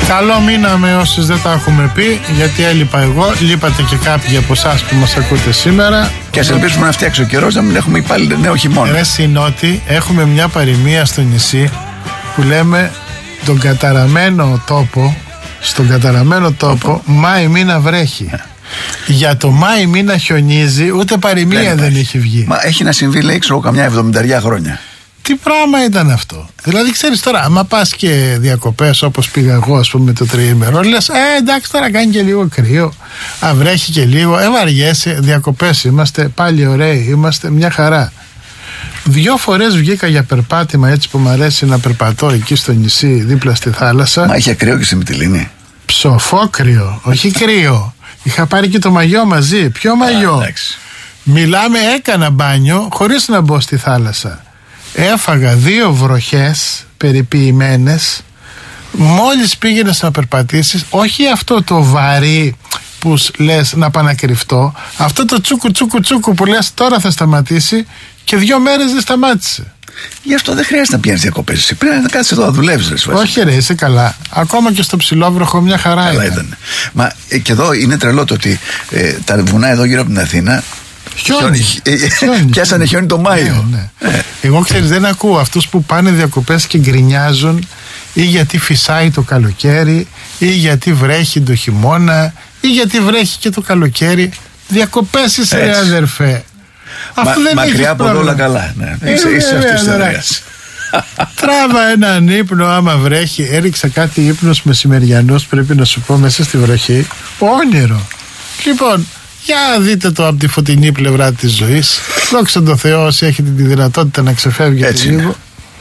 Καλό μήνα με όσους δεν τα έχουμε πει, γιατί έλειπα εγώ, λείπατε και κάποιοι από εσάς που μας ακούτε σήμερα. Και ας ελπίσουμε να φτιάξει ο καιρός, να μην έχουμε πάλι νέο χειμώνα. Ρε Συνότη, έχουμε μια παροιμία στο νησί που λέμε τον καταραμένο τόπο, στον καταραμένο τόπο Μάη μήνα βρέχει. Για το Μάη μήνα χιονίζει, ούτε παροιμία δεν έχει βγει. Μα έχει να συμβεί, λέει, ξέρω, καμιά 70 χρόνια. Τι πράγμα ήταν αυτό? Δηλαδή, ξέρεις τώρα, άμα πας και διακοπές όπως πήγα εγώ, ας πούμε, το τριήμερο, λες, εντάξει, τώρα κάνει και λίγο κρύο, βρέχει και λίγο, βαριέσαι, διακοπές είμαστε, πάλι ωραίοι είμαστε, μια χαρά. 2 φορές βγήκα για περπάτημα, έτσι που μου αρέσει να περπατώ εκεί στο νησί, δίπλα στη θάλασσα. Μα είχε κρύο και στη Μυτιλήνη. Ψοφόκρυο, όχι κρύο. Είχα πάρει και το μαγιό μαζί. Ποιο μαγιό? Μιλάμε, έκανα μπάνιο χωρίς να μπω στη θάλασσα. Έφαγα 2 βροχές περιποιημένες. Μόλις πήγαινες να περπατήσεις, όχι αυτό το βαρύ που λες να πάω να κρυφτώ, αυτό το τσούκου που λες τώρα θα σταματήσει, και 2 μέρες δεν σταμάτησε. Γι' αυτό δεν χρειάζεται να πηγαίνεις διακοπές. Εσύ πρέπει να κάτσεις εδώ να δουλεύεις. Όχι ρε, είσαι καλά. Ακόμα και στο ψηλόβροχο μια χαρά καλά ήταν. Μα και εδώ είναι τρελό το ότι τα βουνά εδώ γύρω από την Αθήνα πιάσανε χιόνι το Μάιο. Ναι. Εγώ, ξέρεις, δεν ακούω αυτούς που πάνε διακοπές και γκρινιάζουν ή γιατί φυσάει το καλοκαίρι ή γιατί βρέχει το χειμώνα ή γιατί βρέχει και το καλοκαίρι. Διακοπές είσαι, ρε αδερφέ. Μακριά από όλα καλά. Είσαι αυτής της ιστορίας. Τράβα έναν ύπνο άμα βρέχει. Έριξα κάτι ύπνος μεσημεριανός, πρέπει να σου πω, μέσα στη βροχή. Όνειρο. Λοιπόν, για δείτε το από τη φωτεινή πλευρά της ζωής. Δόξα τω Θεώ, όσοι έχετε τη δυνατότητα να ξεφεύγετε έτσι λίγο.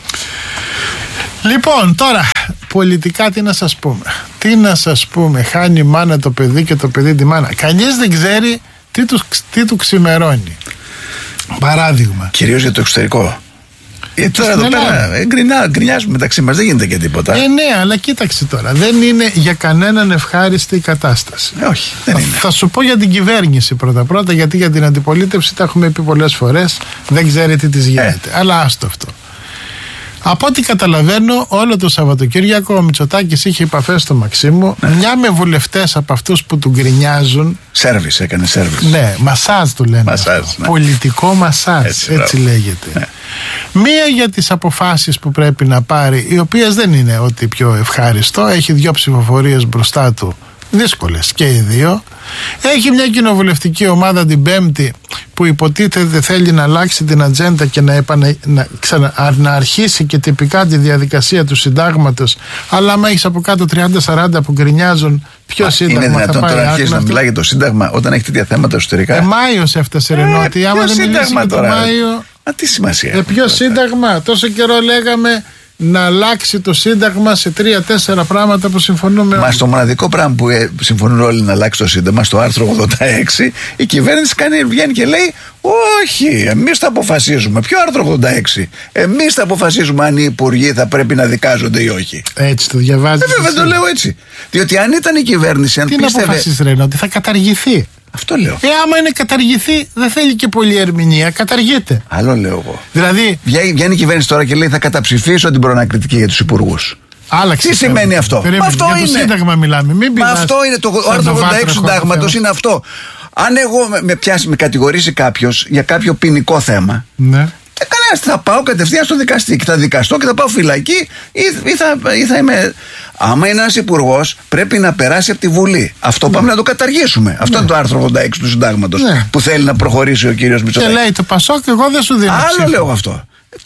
Λοιπόν, τώρα, πολιτικά τι να σας πούμε. Τι να σας πούμε, χάνει η μάνα το παιδί και το παιδί τη μάνα. Κανείς δεν ξέρει τι του ξημερώνει. Παράδειγμα. Κυρίως για το εξωτερικό. Τώρα εδώ πέρα γκρινιάζουμε μεταξύ μας, δεν γίνεται και τίποτα. Ναι, αλλά κοίταξε τώρα. Δεν είναι για κανέναν ευχάριστη η κατάσταση. Όχι, δεν είναι. Θα σου πω για την κυβέρνηση πρώτα-πρώτα, γιατί για την αντιπολίτευση τα έχουμε πει πολλές φορές. Δεν ξέρει τι της γίνεται. Αλλά άστο αυτό. Από ό,τι καταλαβαίνω, όλο το Σαββατοκύριακο ο Μητσοτάκης είχε επαφές στο Μαξίμου. Μια με βουλευτές από αυτούς που του γκρινιάζουν. Σέρβις, έκανε σέρβις. Ναι, μασάζ του λένε. Πολιτικό μασάζ, έτσι λέγεται. Ναι. Μία για τις αποφάσεις που πρέπει να πάρει, οι οποίες δεν είναι ό,τι πιο ευχάριστο. Έχει 2 ψηφοφορίες μπροστά του, δύσκολες και οι 2. Έχει μια κοινοβουλευτική ομάδα την Πέμπτη που υποτίθεται θέλει να αλλάξει την ατζέντα και να αρχίσει και τυπικά τη διαδικασία του συντάγματος. Αλλά άμα έχεις από κάτω 30-40 που γκρινιάζουν, ποιο σύνταγμα θα πάει? Είναι δυνατόν τώρα να αρχίσει να μιλάει για το σύνταγμα όταν έχει τέτοια θέματα εσωτερικά? Μάιος έφτασε, Ρενότη. Άμα δεν μιλήσει για το Μάιο. Τι σημασία? Ποιο σύνταγμα? Τόσο καιρό λέγαμε να αλλάξει το σύνταγμα σε 3-4 πράγματα που συμφωνούμε. Μα στο μοναδικό πράγμα που συμφωνούν όλοι να αλλάξει το σύνταγμα, στο άρθρο 86, η κυβέρνηση βγαίνει και λέει: όχι, εμείς θα αποφασίζουμε. Ποιο άρθρο 86? Εμείς θα αποφασίζουμε αν οι υπουργοί θα πρέπει να δικάζονται ή όχι. Έτσι το διαβάζεις? Βέβαια το λέω έτσι. Διότι αν ήταν η κυβέρνηση, αν πίστευε. Τι να αποφασίσει, Ρένο, ότι θα καταργηθεί? Αυτό λέω. Άμα είναι καταργηθεί, δεν θέλει και πολλή ερμηνεία. Καταργείται. Άλλο λέω εγώ. Δηλαδή. Βγαίνει η κυβέρνηση τώρα και λέει: θα καταψηφίσω την προνακριτική για τους υπουργούς. Άλλαξε. Τι σημαίνει αυτό? Αυτό για είναι. Το σύνταγμα μιλάμε. Αυτό είναι το άρθρο 86 του συντάγματος. Είναι αυτό. Αν εγώ με κατηγορήσει κάποιος για κάποιο ποινικό θέμα. Ναι. Θα πάω κατευθείαν στο δικαστή και θα δικαστώ και θα πάω φυλακή ή θα είμαι. Άμα είναι ένας υπουργός, πρέπει να περάσει από τη Βουλή. Αυτό πάμε να το καταργήσουμε. Αυτό είναι το άρθρο 86 του συντάγματος που θέλει να προχωρήσει ο κύριος Μητσοτάκης. Και λέει το Πασόκ, εγώ δεν σου δίνω. Άλλο λέω αυτό.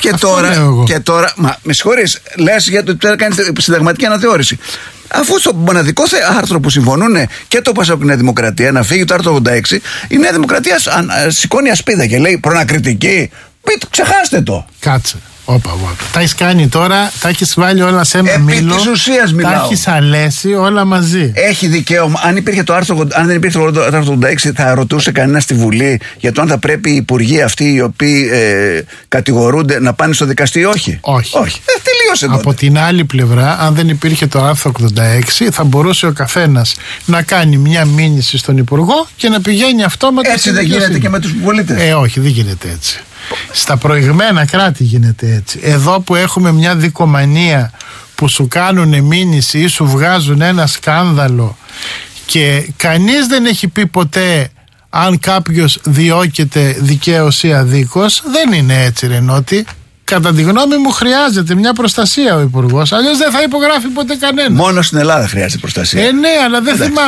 Και τώρα, μα με συγχωρείς, λες για το ότι πρέπει να κάνει συνταγματική αναθεώρηση. Αφού στο μοναδικό άρθρο που συμφωνούν και το Πασόκ και η Νέα Δημοκρατία να φύγει το άρθρο 86, η Νέα Δημοκρατία σηκώνει ασπίδα και λέει προνακριτική. Ξεχάστε το. Κάτσε. Τα έχεις κάνει τώρα, τα έχεις βάλει όλα σε ένα μήλο. Επί της ουσίας μιλάω. Τα έχεις αλέσει όλα μαζί. Έχει δικαίωμα. Αν δεν υπήρχε το άρθρο 86, θα ρωτούσε κανένα στη Βουλή για το αν θα πρέπει οι υπουργοί αυτοί οι οποίοι κατηγορούνται να πάνε στο δικαστή ή όχι. Όχι. Τελείωσε τότε. Από την άλλη πλευρά, αν δεν υπήρχε το άρθρο 86, θα μπορούσε ο καθένας να κάνει μια μήνυση στον υπουργό και να πηγαίνει αυτόματα. Έτσι δεν γίνεται και με τους πολίτες? Όχι, δεν γίνεται έτσι. Στα προηγμένα κράτη γίνεται έτσι. Εδώ που έχουμε μια δικομανία που σου κάνουν μήνυση ή σου βγάζουν ένα σκάνδαλο και κανείς δεν έχει πει ποτέ αν κάποιος διώκεται δικαίως ή αδίκως, δεν είναι έτσι ρε Νότι. Κατά τη γνώμη μου χρειάζεται μια προστασία ο Υπουργός, αλλιώς δεν θα υπογράφει ποτέ κανένα. Μόνο στην Ελλάδα χρειάζεται προστασία. Ναι, αλλά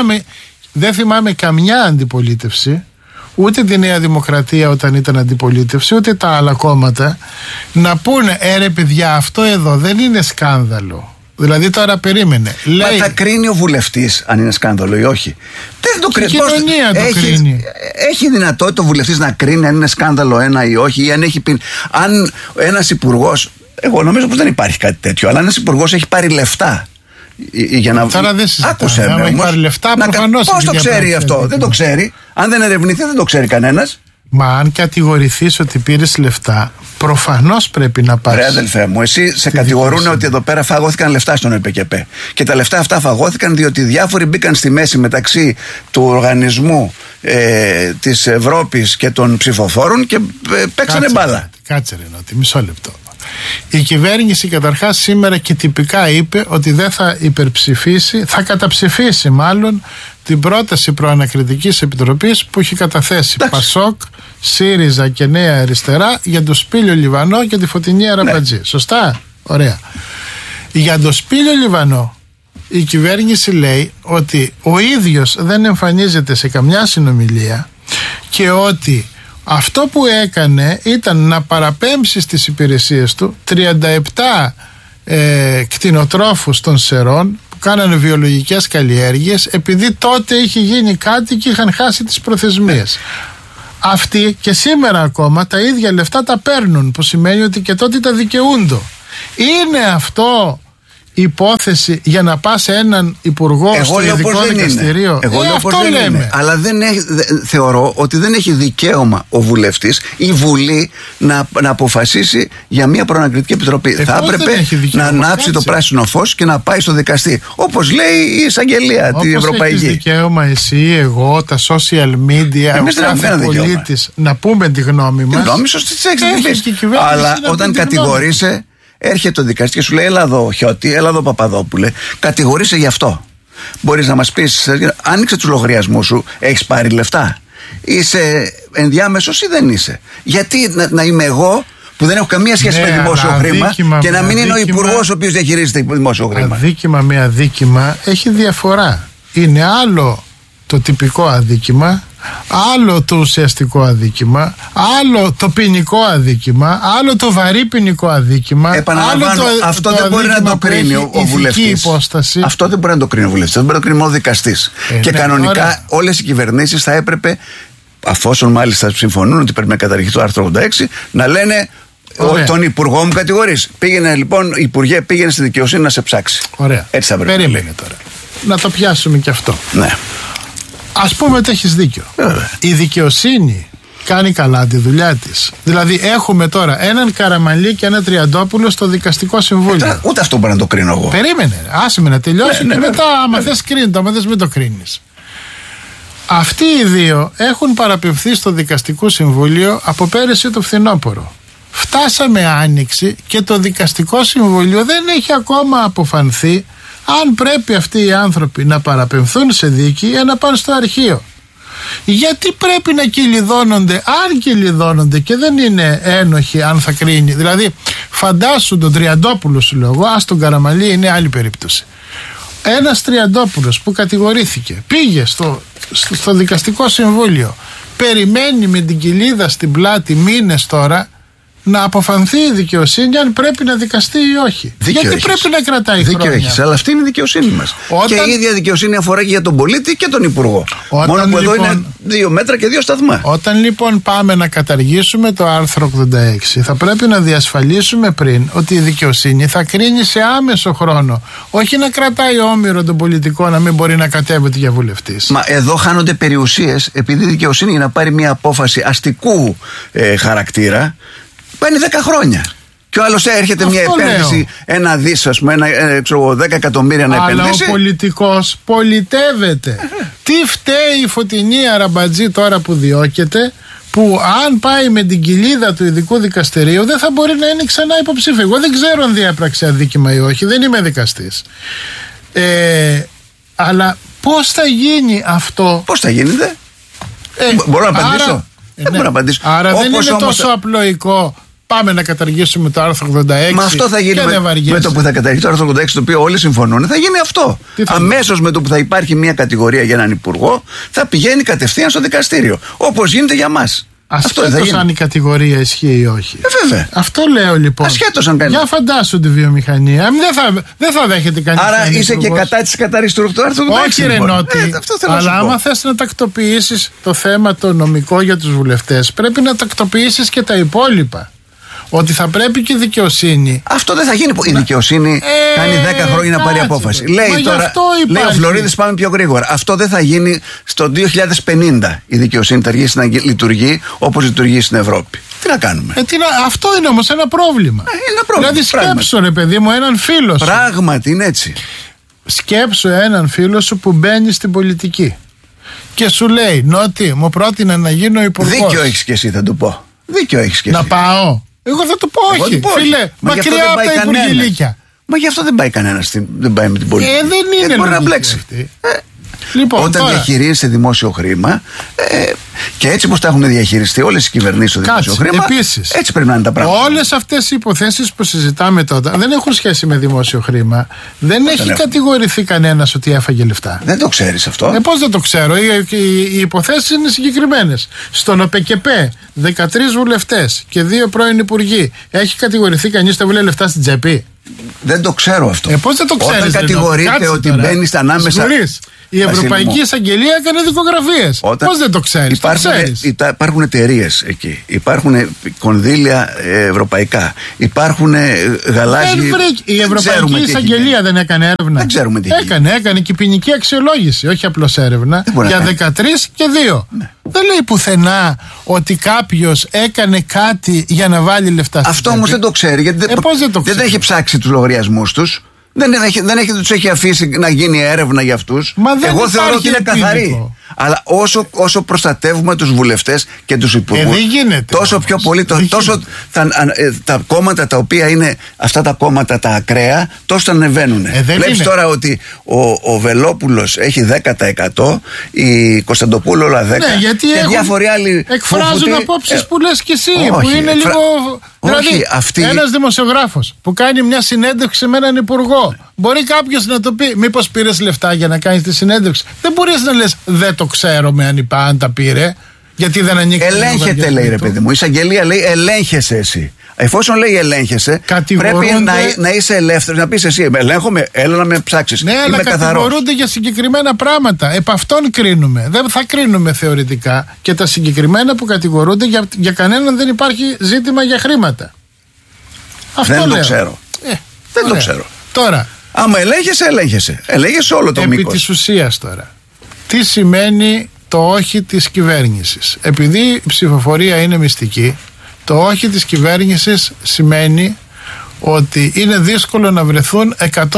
δεν θυμάμαι καμιά αντιπολίτευση, ούτε τη Νέα Δημοκρατία όταν ήταν αντιπολίτευση, ούτε τα άλλα κόμματα, να πούνε ρε παιδιά, αυτό εδώ δεν είναι σκάνδαλο. Δηλαδή τώρα περίμενε. Μα θα κρίνει ο βουλευτής αν είναι σκάνδαλο ή όχι. Δεν το κρίνει. Η κοινωνία το κρίνει. Έχει δυνατότητα ο βουλευτής να κρίνει αν είναι σκάνδαλο ένα ή όχι, ή αν έχει πει. Αν ένας υπουργός, εγώ νομίζω πως δεν υπάρχει κάτι τέτοιο, αλλά ένας υπουργός έχει πάρει λεφτά. Για να... Τώρα δεν συζητάμε. Αν έχει πάρει λεφτά, προφανώς. Πώς το ξέρει αυτό? Δεν το ξέρει. Αν δεν ερευνηθεί, δεν το ξέρει κανένας. Μα αν κατηγορηθείς ότι πήρες λεφτά, προφανώς πρέπει να πάρεις. Ρε αδελφέ μου, εσύ σε κατηγορούν ότι εδώ πέρα φαγώθηκαν λεφτά στον ΕΠΚΕ. Και τα λεφτά αυτά φαγώθηκαν διότι διάφοροι μπήκαν στη μέση μεταξύ του οργανισμού της Ευρώπης και των ψηφοφόρων και παίξανε μπάλα. Κάτσε ρε Νότι, μισό λεπτό. Η κυβέρνηση καταρχάς σήμερα και τυπικά είπε ότι δεν θα υπερψηφίσει, θα καταψηφίσει μάλλον την πρόταση προανακριτικής επιτροπής που έχει καταθέσει Πασόκ, ΣΥΡΙΖΑ και Νέα Αριστερά για το Σπήλιο Λιβανό και τη Φωτεινή Αραμπατζή. Σωστά? Ωραία. Για το Σπήλιο Λιβανό η κυβέρνηση λέει ότι ο ίδιος δεν εμφανίζεται σε καμιά συνομιλία και ότι αυτό που έκανε ήταν να παραπέμψει στις υπηρεσίες του 37 κτηνοτρόφους των Σερών που κάνανε βιολογικές καλλιέργειες, επειδή τότε είχε γίνει κάτι και είχαν χάσει τις προθεσμίες. Αυτοί και σήμερα ακόμα τα ίδια λεφτά τα παίρνουν, που σημαίνει ότι και τότε τα δικαιούνται. Είναι αυτό υπόθεση για να πας σε έναν υπουργό στο ειδικό δικαστηρίο? Εγώ λέω αυτό λέμε. Είναι. Αλλά θεωρώ ότι δεν έχει δικαίωμα ο βουλευτής, η Βουλή να αποφασίσει για μια προανακριτική επιτροπή. Θα έπρεπε να ανάψει το πράσινο φως και να πάει στο δικαστή. Όπως λέει η εισαγγελία τη Ευρωπαϊκή. Όπως έχεις δικαίωμα εσύ, εγώ, τα social media, ο κάθε πολίτης να πούμε τη γνώμη μας. Τη γνώμη σου τις έχεις. Αλλά όταν κατηγορείσαι, έρχεται ο δικαστή και σου λέει: έλα εδώ, Χιώτη, έλα εδώ, Παπαδόπουλε, κατηγορείσαι γι' αυτό. Μπορείς να μας πεις, άνοιξε τους λογαριασμούς σου, έχεις πάρει λεφτά? Είσαι ενδιάμεσος ή δεν είσαι? Γιατί να είμαι εγώ που δεν έχω καμία σχέση με δημόσιο χρήμα και να μην είναι ο υπουργός ο οποίος διαχειρίζεται δημόσιο χρήμα? Αδίκημα με αδίκημα έχει διαφορά. Είναι άλλο το τυπικό αδίκημα, άλλο το ουσιαστικό αδίκημα, άλλο το ποινικό αδίκημα, άλλο το βαρύ ποινικό αδίκημα. Επαναλαμβάνω, αυτό δεν μπορεί να το κρίνει ο βουλευτής. Αυτό δεν μπορεί να το κρίνει ο βουλευτής. Δεν μπορεί να το κρίνει μόνο ο δικαστής. Και κανονικά όλες οι κυβερνήσεις θα έπρεπε, αφόσον μάλιστα συμφωνούν ότι πρέπει να καταργηθεί το άρθρο 86, να λένε: τον υπουργό μου κατηγορείς. Πήγαινε λοιπόν, υπουργέ, πήγαινε στη δικαιοσύνη να σε ψάξει. Ωραία. Έτσι θα πρέπει. Περίμενε τώρα. Να το πιάσουμε και αυτό. Ναι. Ας πούμε ότι έχεις δίκιο. Η δικαιοσύνη κάνει καλά τη δουλειά της. Δηλαδή έχουμε τώρα έναν Καραμανλή και ένα Τριαντόπουλο στο δικαστικό συμβούλιο. Ούτε αυτό μπορεί να το κρίνω εγώ. Περίμενε, άσε με να τελειώσει και μετά άμα θες κρίνει το, άμα θες μην το κρίνεις. Αυτοί οι δύο έχουν παραπευθεί στο δικαστικό συμβούλιο από πέρυσι το φθινόπωρο. Φτάσαμε Άνοιξη και το δικαστικό συμβούλιο δεν έχει ακόμα αποφανθεί αν πρέπει αυτοί οι άνθρωποι να παραπεμφθούν σε δίκη ή να πάνε στο αρχείο. Γιατί πρέπει να κυλιδώνονται, αν κυλιδώνονται και δεν είναι ένοχοι, αν θα κρίνει? Δηλαδή φαντάσου τον Τριαντόπουλο, σου λέω εγώ, ας τον Καραμανλή είναι άλλη περίπτωση. Ένας Τριαντόπουλος που κατηγορήθηκε πήγε στο δικαστικό συμβούλιο, περιμένει με την κοιλίδα στην πλάτη μήνες τώρα να αποφανθεί η δικαιοσύνη αν πρέπει να δικαστεί ή όχι. Γιατί πρέπει να κρατάει χρόνια? Δίκιο έχεις, αλλά αυτή είναι η δικαιοσύνη μας. Και η ίδια δικαιοσύνη αφορά και για τον πολίτη και τον υπουργό. Μόνο που εδώ είναι 2 μέτρα και 2 σταθμά. Όταν λοιπόν πάμε να καταργήσουμε το άρθρο 86, θα πρέπει να διασφαλίσουμε πριν ότι η δικαιοσύνη θα κρίνει σε άμεσο χρόνο. Όχι να κρατάει όμηρο τον πολιτικό να μην μπορεί να κατέβεται για βουλευτής. Μα εδώ χάνονται περιουσίες, επειδή η δικαιοσύνη για να πάρει μια απόφαση αστικού χαρακτήρα παίρνει 10 χρόνια. Και ο άλλος έρχεται αυτό μια επένδυση, ένα δις, ας πούμε, 10 εκατομμύρια να επενδύσει. Αλλά ο πολιτικός πολιτεύεται. Τι φταίει η Φωτεινή Αραμπατζή τώρα που διώκεται, που αν πάει με την κοιλίδα του ειδικού δικαστηρίου δεν θα μπορεί να είναι ξανά υποψήφιο. Εγώ δεν ξέρω αν διέπραξε αδίκημα ή όχι, δεν είμαι δικαστής. Αλλά πώς θα γίνει αυτό? Πώς θα γίνεται? Μπορώ να απαντήσω? Δεν μπορώ να απαντήσω. Άρα όπως δεν είναι τόσο απλοϊκό. Πάμε να καταργήσουμε το άρθρο 86. Μα αυτό θα γίνει με το που θα καταργήσει το άρθρο 86, το οποίο όλοι συμφωνούν. Θα γίνει αυτό. Αμέσως με το που θα υπάρχει μια κατηγορία για έναν υπουργό, θα πηγαίνει κατευθείαν στο δικαστήριο. Όπως γίνεται για μας. Ασχέτως αν η κατηγορία ισχύει ή όχι. Βέβαια. Αυτό λέω λοιπόν. Ασχέτως αν κάνει. Για φαντάσου τη βιομηχανία. Δεν θα δέχεται κανείς. Άρα είσαι και κατά της καταρρίστου του άρθρου 86. Όχι, ρε Νότι. Αλλά άμα θες να τακτοποιήσεις το θέμα το νομικό για τους βουλευτές, πρέπει να τακτοποιήσεις και τα υπόλοιπα. Ότι θα πρέπει και η δικαιοσύνη. Αυτό δεν θα γίνει. Η δικαιοσύνη κάνει 10 χρόνια να πάρει απόφαση. Λέει τώρα. Λέει ο Φλωρίδης, πάμε πιο γρήγορα. Αυτό δεν θα γίνει στο 2050. Η δικαιοσύνη θα αρχίσει να λειτουργεί όπως λειτουργεί στην Ευρώπη. Τι να κάνουμε? Αυτό είναι όμως ένα πρόβλημα. Είναι ένα πρόβλημα. Δηλαδή σκέψου, ρε παιδί μου, έναν φίλο σου. Πράγματι είναι έτσι. Σκέψου έναν φίλο σου που μπαίνει στην πολιτική και σου λέει, Νότι, μου πρότεινε να γίνω υπουργός. Δίκιο έχεις και εσύ, θα του πω. Δίκιο έχεις και εσύ. Να πάω. Εγώ θα του πω όχι, φίλε, μακριά από τα υπουργηλίκια. Μα γι' αυτό δεν πάει κανένας, δεν πάει με την πολιτική. Δεν είναι μπορεί να μπλέξει. Λοιπόν, όταν διαχειρίζεσαι δημόσιο χρήμα, και έτσι όπως τα έχουν διαχειριστεί όλες οι κυβερνήσεις στο δημόσιο χρήμα, έτσι πρέπει να είναι τα πράγματα. Όλες αυτές οι υποθέσεις που συζητάμε τότε δεν έχουν σχέση με δημόσιο χρήμα. Δεν έχει κατηγορηθεί κανένας ότι έφαγε λεφτά. Δεν το ξέρεις αυτό? Πώς δεν το ξέρω? Οι υποθέσεις είναι συγκεκριμένες. Στον ΟΠΕΚΕΠΕ 13 βουλευτές και 2 πρώην υπουργοί. Έχει κατηγορηθεί κανείς ότι έβγαλε λεφτά στην τσέπη? Δεν το ξέρω αυτό. Πώς δεν το ξέρεις? Όταν κατηγορείται ότι μπαίνει ανάμεσα. Η Ευρωπαϊκή Εισαγγελία έκανε δικογραφίες. Πώς δεν το ξέρεις? Υπάρχουν εταιρείες εκεί. Υπάρχουν κονδύλια ευρωπαϊκά. Υπάρχουν γαλάζιοι. Η Ευρωπαϊκή Εισαγγελία δεν έκανε έρευνα? Δεν ξέρουμε τι έκανε και ποινική αξιολόγηση. Όχι απλώς έρευνα. Για 13 και 2. Ναι. Δεν λέει πουθενά ότι κάποιος έκανε κάτι για να βάλει λεφτά. Αυτό όμως δεν το ξέρει. Γιατί δεν έχει ψάξει τους λογαριασμούς τους. Τους έχει αφήσει να γίνει έρευνα για αυτούς. Εγώ θεωρώ ότι είναι καθαρή. Αλλά όσο προστατεύουμε τους βουλευτές και τους υπουργούς, τόσο πιο πολύ τόσο τα κόμματα τα οποία είναι αυτά τα κόμματα τα ακραία, τόσο ανεβαίνουν. Βλέπεις τώρα ότι ο Βελόπουλος έχει 10%, η Κωνσταντοπούλου όλα 10%. Ναι, γιατί και διάφοροι άλλοι εκφράζουν απόψεις που λες και εσύ, που είναι λίγο. Δηλαδή, ένας δημοσιογράφος που κάνει μια συνέντευξη με έναν υπουργό, μπορεί κάποιος να το πει: μήπως πήρες λεφτά για να κάνεις τη συνέντευξη? Δεν μπορείς να λες: δεν το ξέρω αν τα πήρε, γιατί δεν ανοίξει. Ελέγχεται, λέει, ρε παιδί μου. Η εισαγγελία λέει: ελέγχεσαι εσύ. Εφόσον λέει ελέγχεσαι, πρέπει να είσαι ελεύθερος, να πεις εσύ: ελέγχομαι, έλα να με ψάξεις. Ναι, αλλά κατηγορούνται για συγκεκριμένα πράγματα. Επ' αυτόν κρίνουμε. Δεν θα κρίνουμε θεωρητικά. Και τα συγκεκριμένα που κατηγορούνται, για κανέναν δεν υπάρχει ζήτημα για χρήματα. Αυτό δεν λέω. Το ξέρω. Δεν το ξέρω. Τώρα, άμα ελέγχεσαι. Ελέγχεσαι όλο το μήκος. Επί της ουσίας τώρα, τι σημαίνει το όχι της κυβέρνησης? Επειδή η ψηφοφορία είναι μυστική, το όχι της κυβέρνησης σημαίνει ότι είναι δύσκολο να βρεθούν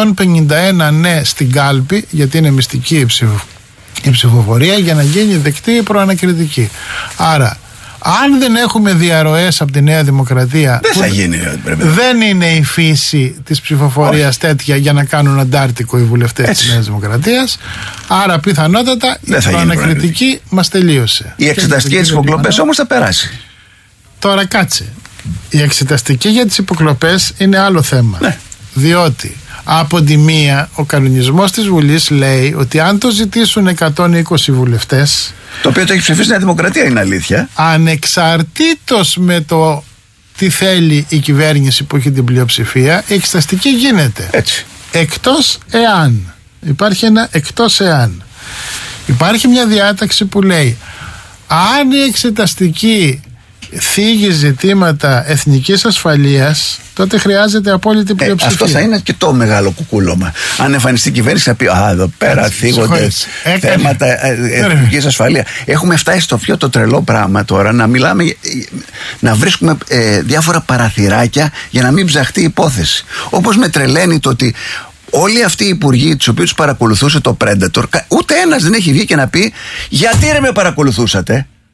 151 ναι στην κάλπη, γιατί είναι μυστική η ψηφοφορία, για να γίνει δεκτή η προανακριτική. Άρα, αν δεν έχουμε διαρροές από τη Νέα Δημοκρατία, δεν θα γίνει. Δεν είναι η φύση της ψηφοφορίας τέτοια για να κάνουν αντάρτικο οι βουλευτές της Νέας Δημοκρατίας. Άρα πιθανότατα η προανακριτική μας τελείωσε. Η εξεταστική της υποκλοπές όμως θα περάσει. Τώρα κάτσε. Η εξεταστική για τις υποκλοπές είναι άλλο θέμα. Ναι. Διότι από τη μία ο κανονισμός της Βουλής λέει ότι αν το ζητήσουν 120 βουλευτές, το οποίο το έχει ψηφίσει η Νέα Δημοκρατία, είναι αλήθεια, ανεξαρτήτως με το τι θέλει η κυβέρνηση που έχει την πλειοψηφία, η εξεταστική γίνεται. Έτσι. Εκτός εάν. Υπάρχει ένα εκτός εάν. Υπάρχει μια διάταξη που λέει: αν η εξεταστική θίγει ζητήματα εθνικής ασφαλείας, τότε χρειάζεται απόλυτη πλειοψηφία. Αυτό θα είναι και το μεγάλο κουκούλωμα. Αν εμφανιστεί η κυβέρνηση, θα πει: εδώ πέρα θίγονται θέματα εθνικής ασφαλείας. Έχουμε φτάσει στο πιο το τρελό πράγμα τώρα να μιλάμε, να βρίσκουμε διάφορα παραθυράκια για να μην ψαχτεί η υπόθεση. Όπως με τρελαίνει το ότι όλοι αυτοί οι υπουργοί, τους οποίους παρακολουθούσε το Predator, ούτε ένας δεν έχει βγει και να πει: γιατί ρε με παρακολουθούσατε?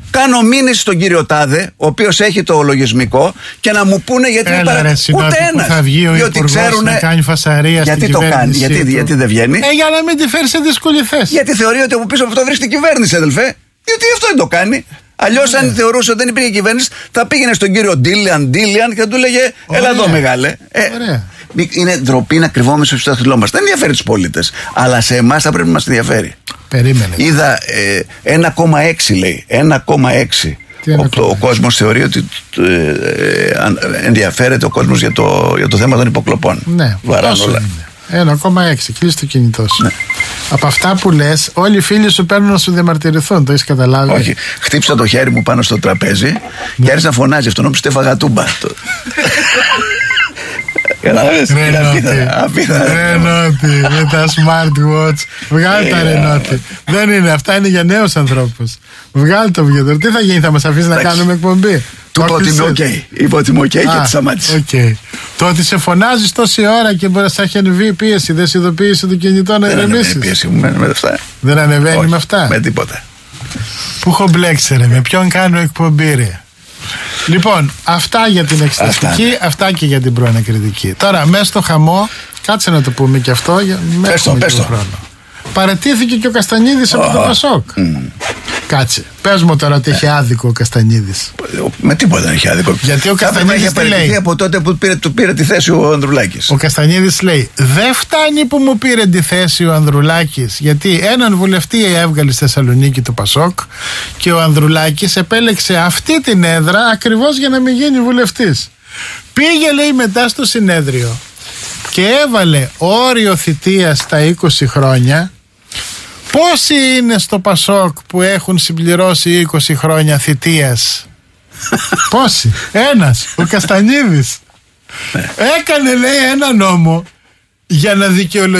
κάνω μήνυση στον κύριο Τάδε, ο οποίος έχει το λογισμικό, και να μου πούνε γιατί ούτε ένας. Θα βγει ο υπουργός να κάνει φασαρία στην κυβέρνηση. Γιατί δεν βγαίνει? Για να μην τη φέρει σε δύσκολη θέση. Γιατί θεωρεί ότι από πίσω από αυτό βρίσκεται η κυβέρνηση, αδελφέ. Γιατί αυτό δεν το κάνει. Αλλιώς, αν θεωρούσε ότι δεν υπήρχε κυβέρνηση, θα πήγαινε στον κύριο Ντίλιαν και θα του λέγε έλα εδώ, μεγάλε. Είναι ντροπή να κρυβόμαστε στο δάχτυλό μας. Δεν ενδιαφέρει τους πολίτες. Αλλά σε εμάς θα πρέπει να μας ενδιαφέρει. Περίμενε. Είδα 1,6 λέει. 1,6. Ο κόσμος θεωρεί ότι ενδιαφέρεται ο κόσμος για το θέμα των υποκλοπών. Ναι, βαράνε όλα. 1,6. Κλείσει το κινητό σου. Ναι. Από αυτά που λες, όλοι οι φίλοι σου παίρνουν να σου διαμαρτυρηθούν. Το έχεις καταλάβει? Όχι. Χτύψα το χέρι μου πάνω στο τραπέζι και άρχισε να φωνάζει. Αυτό νόμιζε ότι έφαγα τούμπα. Ρενότι, με τα smartwatch. Βγάλε τα Ρενότι. Δεν είναι, αυτά είναι για νέους ανθρώπους. Βγάλε το βιβλίο. Τι θα γίνει, θα μας αφήσει να κάνουμε εκπομπή? Του είπα ότι είμαι οκ. Είπα ότι είμαι οκ και τη σταμάτησε. Το ότι σε φωνάζεις τόση ώρα και μπορεί να έχει ανεβεί η πίεση, δεν σε ειδοποίησε το κινητό να ηρεμήσεις? Δεν πίεση μου με αυτά. Δεν ανεβαίνει με αυτά? Με τίποτα. Πού έχω μπλέξει ρε, με ποιον κάνω εκπομπή ρε? Λοιπόν, αυτά για την εξεταστική, αυτά και για την προανακριτική. Τώρα, μέσα στο χαμό, κάτσε να το πούμε και αυτό. Πες το. Παραιτήθηκε και ο Καστανίδης από το Πασόκ. Κάτσε. Πες μου τώρα ότι έχει άδικο ο Καστανίδης. Με τίποτα δεν έχει άδικο. Γιατί ο Καστανίδης τι λέει? Από τότε που του πήρε τη θέση ο Ανδρουλάκης. Ο Καστανίδης λέει: δεν φτάνει που μου πήρε τη θέση ο Ανδρουλάκης, γιατί έναν βουλευτή έβγαλε στη Θεσσαλονίκη το Πασόκ και ο Ανδρουλάκης επέλεξε αυτή την έδρα ακριβώς για να μην γίνει βουλευτής. Πήγε, λέει, μετά στο συνέδριο και έβαλε όριο θητείας στα 20 χρόνια. Πόσοι είναι στο Πασόκ που έχουν συμπληρώσει 20 χρόνια θητείας? Πόσοι? Ένας, ο Καστανίδης. Έκανε, λέει, ένα νόμο για να δικαιολογήσει